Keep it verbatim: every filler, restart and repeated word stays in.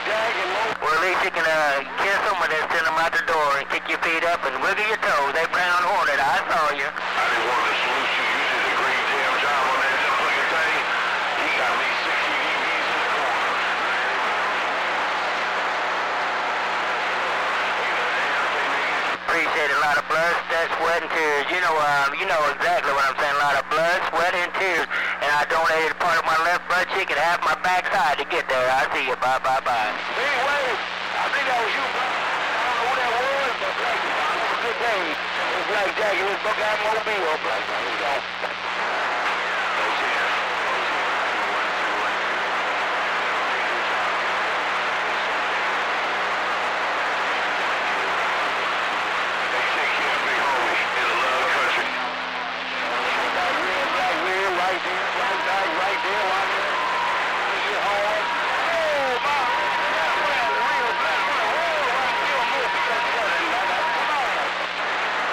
Well, at least you can uh, kiss them and then send them out the door and kick your feet up and wiggle your toes. They brown hornet. I saw you. I just wanted to salute you. You did a great damn job on that jump looking thing. He got me sixty D Bs in the corner. Appreciate a lot of blood, sweat, sweat, and tears. You know, um, you know exactly what I'm saying. A lot of blood, sweat, and tears. And I donated part of my left butt cheek and half my backside to get there. I see you. Bye, bye, bye. Hey, wait. I think that was you, bro. I don't know who that was, but Black, have a good day. It was Black Jack. It was Buckeye Mobile. Black, man.